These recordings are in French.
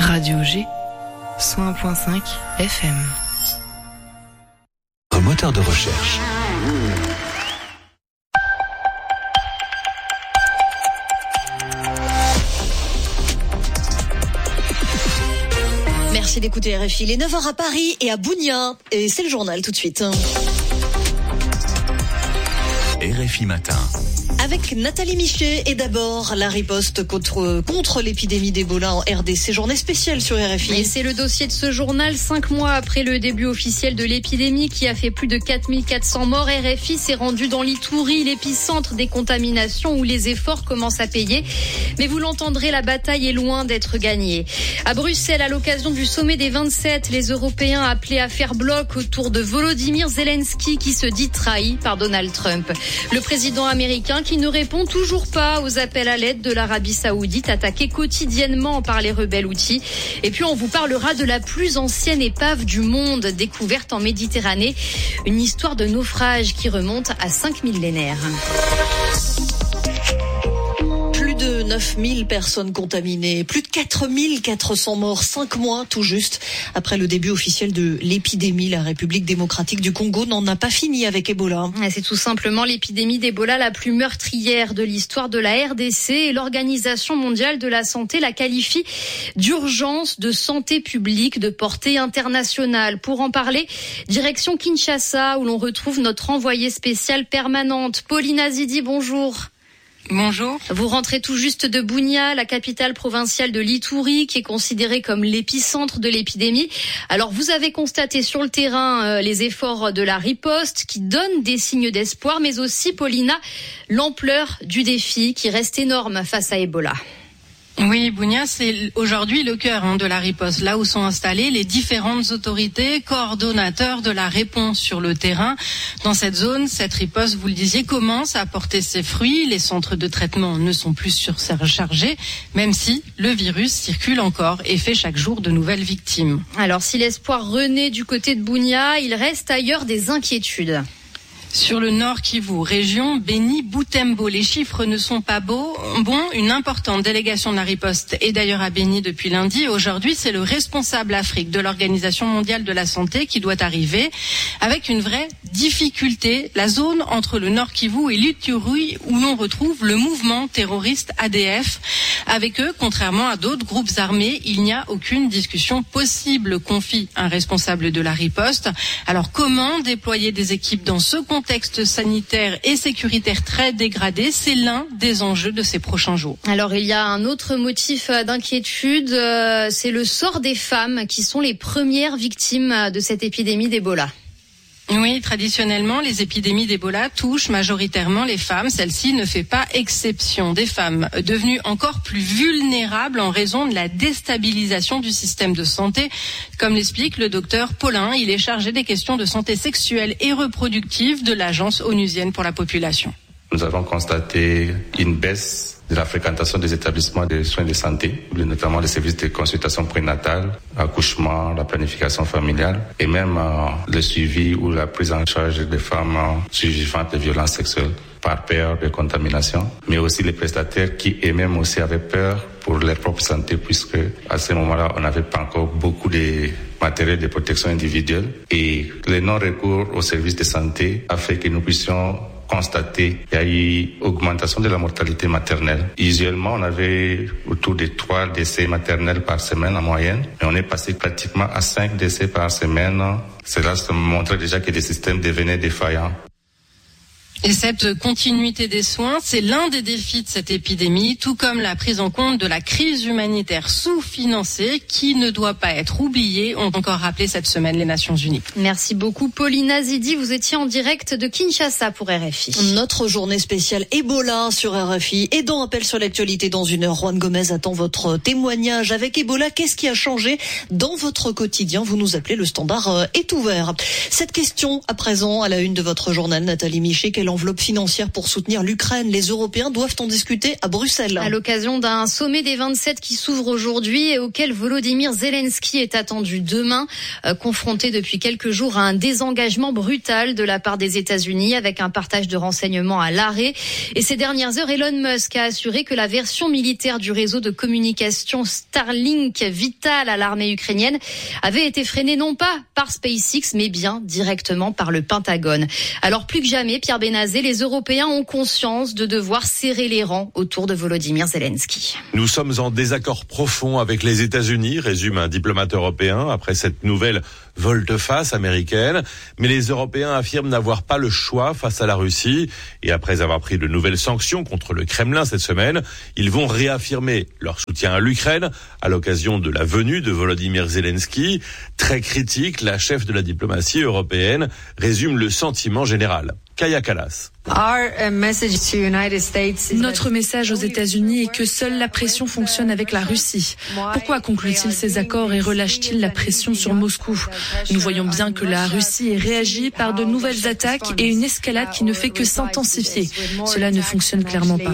Radio G, 101.5 FM. Un moteur de recherche. Merci d'écouter RFI. Il est 9h à Paris et à Bounia. Et c'est le journal tout de suite. RFI Matin. Avec Nathalie Michet et d'abord la riposte contre l'épidémie d'Ebola en RDC. Journée spéciale sur RFI. Et c'est le dossier de ce journal. 5 mois après le début officiel de l'épidémie qui a fait plus de 4400 morts, RFI s'est rendu dans l'Itourie, l'épicentre des contaminations où les efforts commencent à payer. Mais vous l'entendrez, la bataille est loin d'être gagnée. À Bruxelles, à l'occasion du sommet des 27, les Européens appelaient à faire bloc autour de Volodymyr Zelensky qui se dit trahi par Donald Trump. Le président américain qui ne répond toujours pas aux appels à l'aide de l'Arabie Saoudite attaquée quotidiennement par les rebelles Houthis. Et puis on vous parlera de la plus ancienne épave du monde découverte en Méditerranée. Une histoire de naufrage qui remonte à 5 millénaires. 9000 personnes contaminées, plus de 4400 morts, 5 mois tout juste après le début officiel de l'épidémie. La République démocratique du Congo n'en a pas fini avec Ebola. C'est tout simplement l'épidémie d'Ebola la plus meurtrière de l'histoire de la RDC et l'Organisation mondiale de la santé la qualifie d'urgence de santé publique de portée internationale. Pour en parler, direction Kinshasa où l'on retrouve notre envoyée spéciale permanente, Pauline Azidi, bonjour. Bonjour. Vous rentrez tout juste de Bounia, la capitale provinciale de l'Itourie, qui est considérée comme l'épicentre de l'épidémie. Alors, vous avez constaté sur le terrain les efforts de la riposte qui donnent des signes d'espoir, mais aussi, Paulina, l'ampleur du défi qui reste énorme face à Ebola. Oui, Bounia, c'est aujourd'hui le cœur de la riposte, là où sont installées les différentes autorités, coordonnateurs de la réponse sur le terrain. Dans cette zone, cette riposte, vous le disiez, commence à porter ses fruits. Les centres de traitement ne sont plus surchargés, même si le virus circule encore et fait chaque jour de nouvelles victimes. Alors, si l'espoir renaît du côté de Bounia, il reste ailleurs des inquiétudes. Sur le Nord Kivu, région Béni-Boutembo, les chiffres ne sont pas bons. Une importante délégation de la riposte est d'ailleurs à Béni depuis lundi. Aujourd'hui, c'est le responsable Afrique de l'Organisation mondiale de la santé qui doit arriver avec une vraie difficulté. La zone entre le Nord Kivu et l'Itourie où l'on retrouve le mouvement terroriste ADF. Avec eux, contrairement à d'autres groupes armés, il n'y a aucune discussion possible, confie un responsable de la riposte. Alors comment déployer des équipes dans ce contexte sanitaire et sécuritaire très dégradé, c'est l'un des enjeux de ces prochains jours. Alors il y a un autre motif d'inquiétude, c'est le sort des femmes qui sont les premières victimes de cette épidémie d'Ebola. Oui, traditionnellement, les épidémies d'Ebola touchent majoritairement les femmes. Celle-ci ne fait pas exception. Des femmes devenues encore plus vulnérables en raison de la déstabilisation du système de santé. Comme l'explique le docteur Paulin, il est chargé des questions de santé sexuelle et reproductive de l'Agence onusienne pour la population. Nous avons constaté une baisse de la fréquentation des établissements de soins de santé, notamment les services de consultation prénatale, accouchement, la planification familiale et même le suivi ou la prise en charge des femmes survivantes de violences sexuelles par peur de contamination, mais aussi les prestataires qui eux-mêmes aussi avaient peur pour leur propre santé puisque à ce moment-là, on n'avait pas encore beaucoup de matériel de protection individuelle et le non-recours aux services de santé a fait que nous puissions constater qu'il y a eu augmentation de la mortalité maternelle. Usuellement, on avait autour de 3 décès maternels par semaine en moyenne, mais on est passé pratiquement à 5 décès par semaine. Cela montrait déjà que les systèmes devenaient défaillants. Et cette continuité des soins, c'est l'un des défis de cette épidémie, tout comme la prise en compte de la crise humanitaire sous-financée qui ne doit pas être oubliée, ont encore rappelé cette semaine les Nations Unies. Merci beaucoup Pauline Azidi, vous étiez en direct de Kinshasa pour RFI. Notre journée spéciale Ebola sur RFI et dans Appel sur l'actualité dans 1 heure, Juan Gomez attend votre témoignage avec Ebola. Qu'est-ce qui a changé dans votre quotidien? Vous nous appelez, le standard est ouvert. Cette question à présent à la une de votre journal, Nathalie Michet, quelle nouvelle enveloppe financière pour soutenir l'Ukraine. Les Européens doivent en discuter à Bruxelles. À l'occasion d'un sommet des 27 qui s'ouvre aujourd'hui et auquel Volodymyr Zelensky est attendu demain, confronté depuis quelques jours à un désengagement brutal de la part des États-Unis avec un partage de renseignements à l'arrêt. Et ces dernières heures, Elon Musk a assuré que la version militaire du réseau de communication Starlink vital à l'armée ukrainienne avait été freinée non pas par SpaceX mais bien directement par le Pentagone. Alors plus que jamais, Pierre Benazet, les Européens ont conscience de devoir serrer les rangs autour de Volodymyr Zelensky. Nous sommes en désaccord profond avec les États-Unis, résume un diplomate européen après cette nouvelle volte-face américaine. Mais les Européens affirment n'avoir pas le choix face à la Russie. Et après avoir pris de nouvelles sanctions contre le Kremlin cette semaine, ils vont réaffirmer leur soutien à l'Ukraine à l'occasion de la venue de Volodymyr Zelensky. Très critique, la chef de la diplomatie européenne résume le sentiment général. Kaya Kallas. Notre message aux États-Unis est que seule la pression fonctionne avec la Russie. Pourquoi conclut-il ces accords et relâche-t-il la pression sur Moscou ? Nous voyons bien que la Russie réagit par de nouvelles attaques et une escalade qui ne fait que s'intensifier. Cela ne fonctionne clairement pas.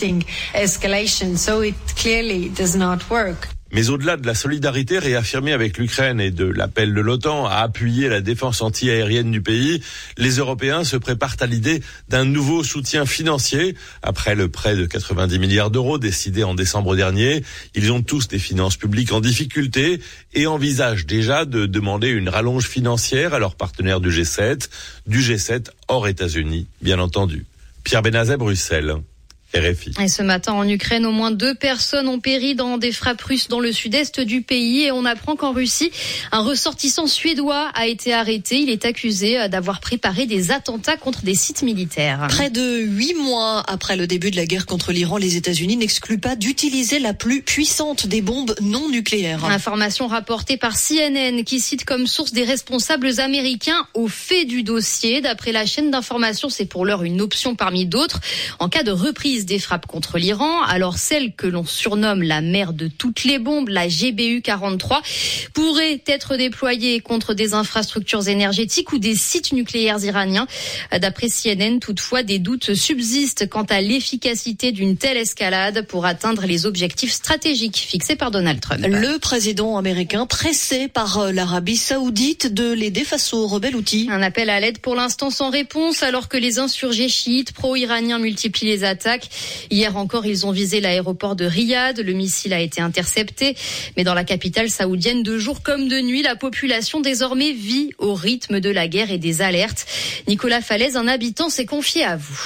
Mais au-delà de la solidarité réaffirmée avec l'Ukraine et de l'appel de l'OTAN à appuyer la défense anti-aérienne du pays, les Européens se préparent à l'idée d'un nouveau soutien financier. Après le prêt de 90 milliards d'euros décidé en décembre dernier, ils ont tous des finances publiques en difficulté et envisagent déjà de demander une rallonge financière à leurs partenaires du G7 hors États-Unis, bien entendu. Pierre Benazet, Bruxelles. RFI. Et ce matin en Ukraine, au moins 2 personnes ont péri dans des frappes russes dans le sud-est du pays. Et on apprend qu'en Russie, un ressortissant suédois a été arrêté. Il est accusé d'avoir préparé des attentats contre des sites militaires. Près de 8 mois après le début de la guerre contre l'Iran, les États-Unis n'excluent pas d'utiliser la plus puissante des bombes non nucléaires. Information rapportée par CNN qui cite comme source des responsables américains au fait du dossier. D'après la chaîne d'information, c'est pour l'heure une option parmi d'autres. En cas de reprise des frappes contre l'Iran, alors celle que l'on surnomme la mère de toutes les bombes, la GBU-43, pourrait être déployée contre des infrastructures énergétiques ou des sites nucléaires iraniens. D'après CNN, toutefois, des doutes subsistent quant à l'efficacité d'une telle escalade pour atteindre les objectifs stratégiques fixés par Donald Trump. Le président américain pressé par l'Arabie Saoudite de l'aider face aux rebelles houthis. Un appel à l'aide pour l'instant sans réponse alors que les insurgés chiites pro-iraniens multiplient les attaques. Hier encore, ils ont visé l'aéroport de Riyad. Le missile a été intercepté. Mais dans la capitale saoudienne, de jour comme de nuit, la population désormais vit au rythme de la guerre et des alertes. Nicolas Falaise, un habitant, s'est confié à vous.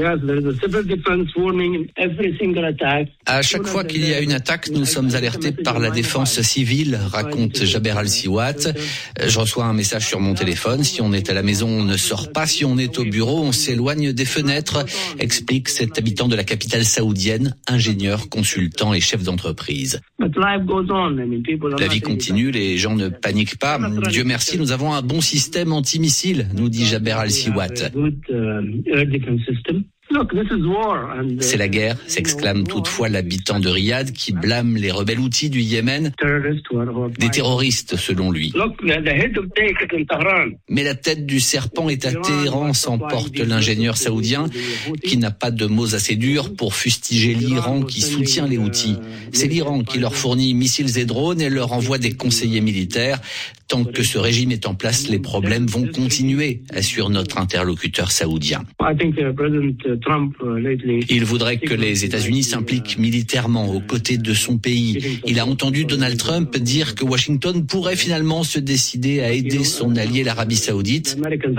À chaque fois qu'il y a une attaque, nous sommes alertés par la défense civile, raconte Jaber Al-Siwat. Je reçois un message sur mon téléphone. Si on est à la maison, on ne sort pas. Si on est au bureau, on s'éloigne des fenêtres, explique cet habitant de la capitale saoudienne, ingénieur, consultant et chef d'entreprise. La vie continue, les gens ne paniquent pas. Dieu merci, nous avons un bon système antimissile, nous dit Jaber Al-Siwat. C'est la guerre, s'exclame toutefois l'habitant de Riyad qui blâme les rebelles houthis du Yémen, des terroristes selon lui. Mais la tête du serpent est à Téhéran, s'emporte l'ingénieur saoudien qui n'a pas de mots assez durs pour fustiger l'Iran qui soutient les houthis. C'est l'Iran qui leur fournit missiles et drones et leur envoie des conseillers militaires. Tant que ce régime est en place, les problèmes vont continuer, assure notre interlocuteur saoudien. Il voudrait que les États-Unis s'impliquent militairement aux côtés de son pays. Il a entendu Donald Trump dire que Washington pourrait finalement se décider à aider son allié l'Arabie Saoudite.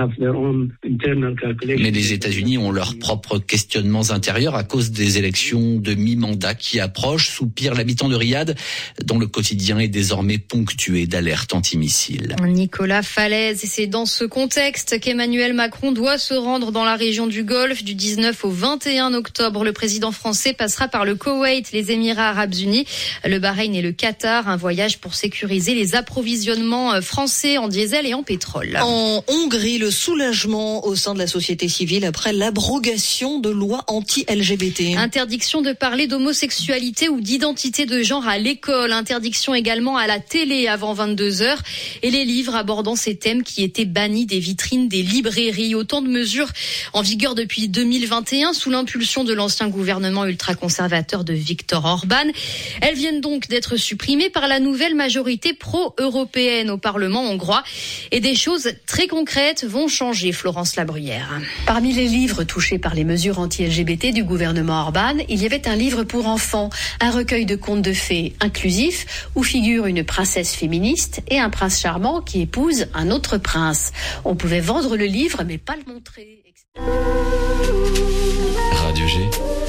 Mais les États-Unis ont leurs propres questionnements intérieurs à cause des élections de mi-mandat qui approchent, soupire l'habitant de Riyad, dont le quotidien est désormais ponctué d'alertes antimissiles. Nicolas Falaise, et c'est dans ce contexte qu'Emmanuel Macron doit se rendre dans la région du Golfe du 19 au 21 octobre. Le président français passera par le Koweït, les Émirats Arabes Unis, le Bahreïn et le Qatar. Un voyage pour sécuriser les approvisionnements français en diesel et en pétrole. En Hongrie, le soulagement au sein de la société civile après l'abrogation de lois anti-LGBT. Interdiction de parler d'homosexualité ou d'identité de genre à l'école. Interdiction également à la télé avant 22h. et les livres abordant ces thèmes qui étaient bannis des vitrines des librairies. Autant de mesures en vigueur depuis 2021 sous l'impulsion de l'ancien gouvernement ultra-conservateur de Viktor Orban. Elles viennent donc d'être supprimées par la nouvelle majorité pro-européenne au Parlement hongrois. Et des choses très concrètes vont changer, Florence Labruyère. Parmi les livres touchés par les mesures anti-LGBT du gouvernement Orban, il y avait un livre pour enfants, un recueil de contes de fées inclusif où figure une princesse féministe et un prince charmant qui épouse un autre prince. On pouvait vendre le livre mais pas le montrer. Radio G.